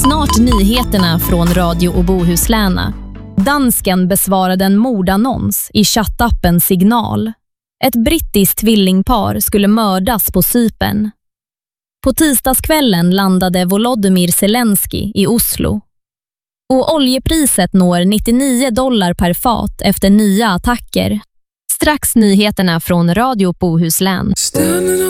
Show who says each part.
Speaker 1: Snart nyheterna från Radio och Bohuslän. Dansken besvarade en mordannons i chattappen Signal. Ett brittiskt tvillingpar skulle mördas på Cypern. På tisdagskvällen landade Volodymyr Zelensky i Oslo. Och oljepriset når $99 per fat efter nya attacker. Strax nyheterna från Radio Bohuslän.